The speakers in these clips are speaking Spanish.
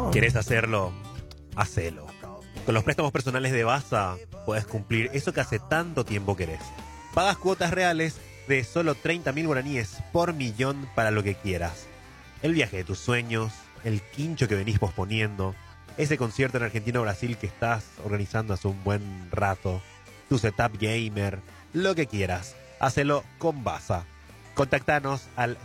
¿Querés hacerlo? Hacelo. Con los préstamos personales de Basa puedes cumplir eso que hace tanto tiempo querés. Pagas cuotas reales de solo 30.000 guaraníes por millón para lo que quieras. El viaje de tus sueños, el quincho que venís posponiendo, ese concierto en Argentina o Brasil que estás organizando hace un buen rato, tu setup gamer, lo que quieras. Hacelo con Basa. Contactanos al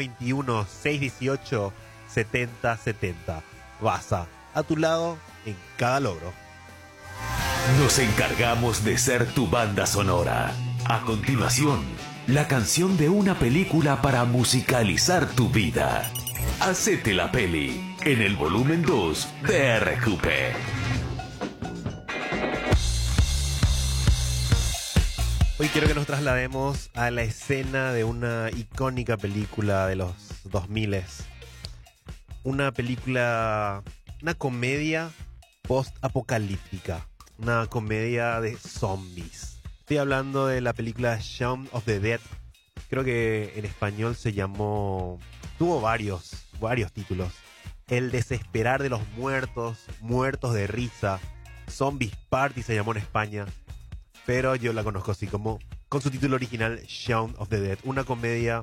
021-618-7070. Basa, a tu lado en cada logro. Nos encargamos de ser tu banda sonora. A continuación, la canción de una película para musicalizar tu vida. Hacete la peli en el volumen 2 de RQP. Hoy quiero que nos traslademos a la escena de una icónica película de los 2000. Una película, una comedia post-apocalíptica. Una comedia de zombies. Estoy hablando de la película Shaun of the Dead. Creo que en español se llamó... Tuvo varios títulos. El desesperar de los muertos, muertos de risa. Zombies Party se llamó en España. Pero yo la conozco así como... Con su título original, Shaun of the Dead. Una comedia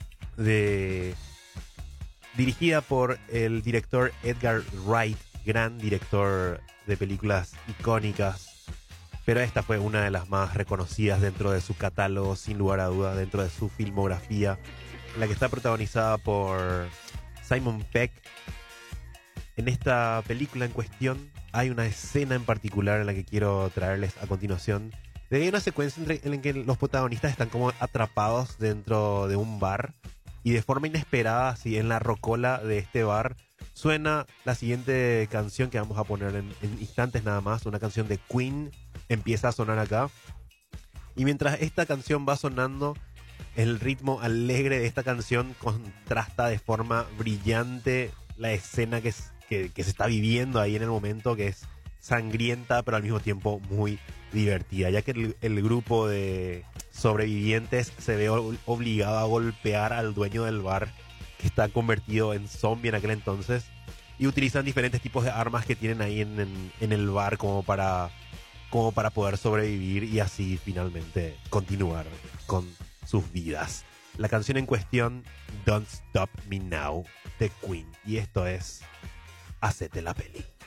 dirigida por el director Edgar Wright. Gran director de películas icónicas, pero esta fue una de las más reconocidas dentro de su catálogo, sin lugar a dudas, dentro de su filmografía, la que está protagonizada por Simon Pegg. En esta película en cuestión hay una escena en particular en la que quiero traerles a continuación. Hay una secuencia en la que los protagonistas están como atrapados dentro de un bar y de forma inesperada, así en la rocola de este bar, suena la siguiente canción que vamos a poner en instantes nada más. Una canción de Queen empieza a sonar acá. Y mientras esta canción va sonando, el ritmo alegre de esta canción contrasta de forma brillante la escena que se está viviendo ahí en el momento, que es sangrienta pero al mismo tiempo muy divertida, ya que el grupo de sobrevivientes se ve obligado a golpear al dueño del bar, que está convertido en zombie en aquel entonces, y utilizan diferentes tipos de armas que tienen ahí en el bar como para poder sobrevivir y así finalmente continuar con sus vidas. La canción en cuestión, Don't Stop Me Now, de Queen, y esto es Hacete la peli.